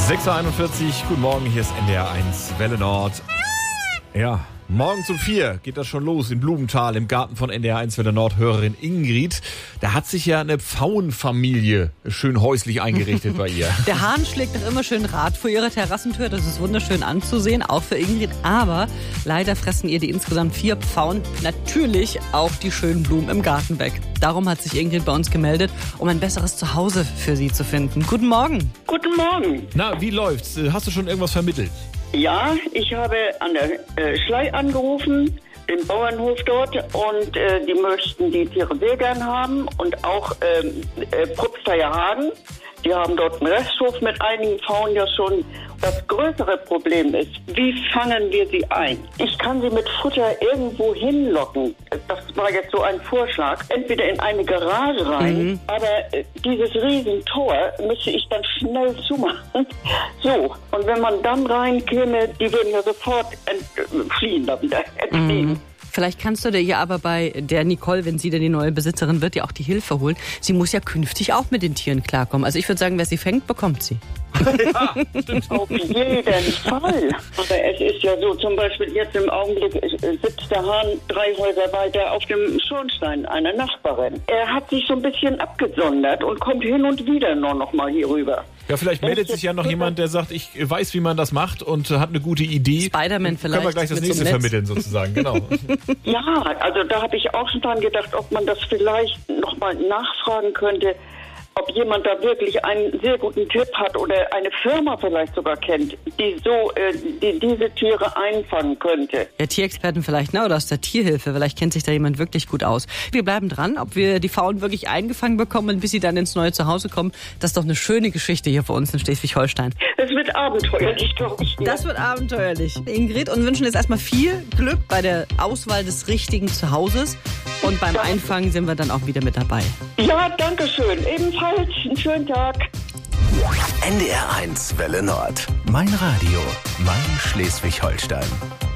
6.41 Uhr, guten Morgen, hier ist NDR 1 Welle Nord. Ja, morgens um 4 geht das schon los in Blumenthal im Garten von NDR 1 Welle Nord. Hörerin Ingrid, da hat sich ja eine Pfauenfamilie schön häuslich eingerichtet bei ihr. Der Hahn schlägt doch immer schön Rad vor ihrer Terrassentür. Das ist wunderschön anzusehen, auch für Ingrid. Aber leider fressen ihr die insgesamt 4 Pfauen natürlich auch die schönen Blumen im Garten weg. Darum hat sich Ingrid bei uns gemeldet, um ein besseres Zuhause für sie zu finden. Guten Morgen. Guten Morgen. Na, wie läuft's? Hast du schon irgendwas vermittelt? Ja, ich habe an der Schlei angerufen, den Bauernhof dort, und die möchten die Tiere sehr gern haben und auch Propsteier Hagen. Die haben dort einen Resthof mit einigen Pfauen ja schon. Das größere Problem ist, wie fangen wir sie ein? Ich kann sie mit Futter irgendwo hinlocken. Das war jetzt so ein Vorschlag. Entweder in eine Garage rein, aber dieses Riesentor müsste ich dann schnell zumachen. So, und wenn man dann reinkäme, die würden ja sofort fliehen da wieder, entfliehen. Vielleicht kannst du dir ja aber bei der Nicole, wenn sie denn die neue Besitzerin wird, ja auch die Hilfe holen. Sie muss ja künftig auch mit den Tieren klarkommen. Also ich würde sagen, wer sie fängt, bekommt sie. Ja, stimmt. Auf jeden Fall. Aber es ist ja so, zum Beispiel jetzt im Augenblick sitzt der Hahn 3 Häuser weiter auf dem Schornstein einer Nachbarin. Er hat sich so ein bisschen abgesondert und kommt hin und wieder nur noch mal hier rüber. Ja, vielleicht meldet sich ja noch jemand, der sagt, ich weiß, wie man das macht und hat eine gute Idee. Spider-Man vielleicht. Können wir gleich das nächste vermitteln sozusagen, genau. Ja, also da habe ich auch schon dran gedacht, ob man das vielleicht noch mal nachfragen könnte, ob jemand da wirklich einen sehr guten Tipp hat oder eine Firma vielleicht sogar kennt, die so diese Tiere einfangen könnte. Der Tierexperten vielleicht, ne? Oder aus der Tierhilfe. Vielleicht kennt sich da jemand wirklich gut aus. Wir bleiben dran, ob wir die Pfauen wirklich eingefangen bekommen, bis sie dann ins neue Zuhause kommen. Das ist doch eine schöne Geschichte hier für uns in Schleswig-Holstein. Es wird abenteuerlich, glaube ich. Das wird abenteuerlich. Ingrid, und wünschen jetzt erstmal viel Glück bei der Auswahl des richtigen Zuhauses. Und beim Einfangen sind wir dann auch wieder mit dabei. Ja, danke schön. Ebenfalls einen schönen Tag. NDR 1 Welle Nord. Mein Radio, mein Schleswig-Holstein.